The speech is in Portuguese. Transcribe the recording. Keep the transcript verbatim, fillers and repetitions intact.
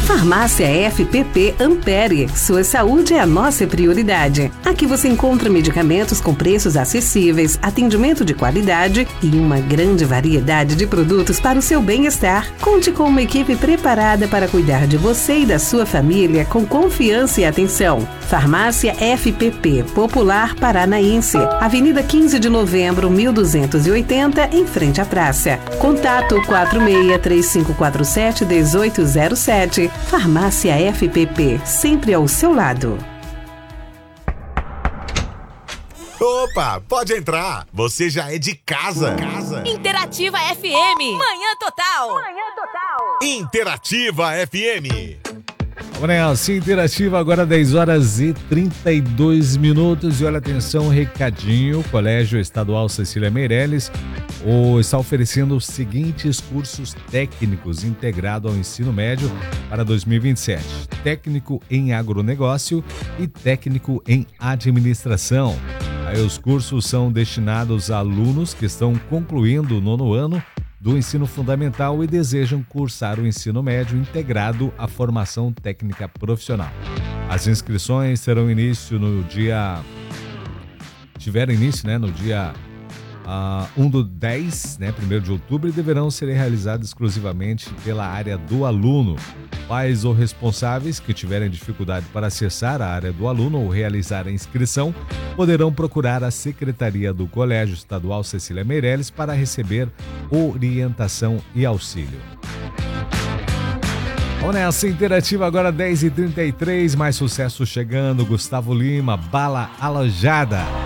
Farmácia F P P Ampere. Sua saúde é a nossa prioridade. Aqui você encontra medicamentos com preços acessíveis, atendimento de qualidade e uma grande variedade de produtos para o seu bem-estar. Conte com uma equipe preparada para cuidar de você e da sua família com confiança e atenção. Farmácia F P P Popular Paranaense, Avenida quinze de Novembro, mil duzentos e oitenta, em frente à praça. Contato quatro seis três cinco quatro sete um oito zero sete. Farmácia F P P, sempre ao seu lado. Opa, pode entrar. Você já é de casa. casa. Interativa F M. Manhã Total. Manhã Total. Interativa F M. Vamos Interativa, agora dez horas e trinta e dois minutos. E olha, atenção, recadinho. O Colégio Estadual Cecília Meirelles o, está oferecendo os seguintes cursos técnicos integrados ao ensino médio para dois mil e vinte e sete. Técnico em agronegócio e técnico em administração. Aí os cursos são destinados a alunos que estão concluindo o nono ano do ensino fundamental e desejam cursar o ensino médio integrado à formação técnica profissional. As inscrições terão início no dia... tiveram início, né, no dia uh, um do dez, né, primeiro de outubro, e deverão ser realizadas exclusivamente pela área do aluno. Pais ou responsáveis que tiverem dificuldade para acessar a área do aluno ou realizar a inscrição poderão procurar a Secretaria do Colégio Estadual Cecília Meirelles para receber orientação e auxílio. Vamos nessa, Interativa, agora dez e trinta e três, mais sucesso chegando. Gustavo Lima, Bala Alojada.